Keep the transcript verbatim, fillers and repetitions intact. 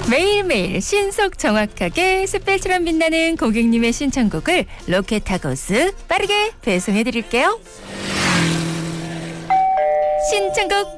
매일매일 신속 정확하게 숯불처럼 빛나는 고객님의 신청곡을 로켓하고스 빠르게 배송해드릴게요. 신청곡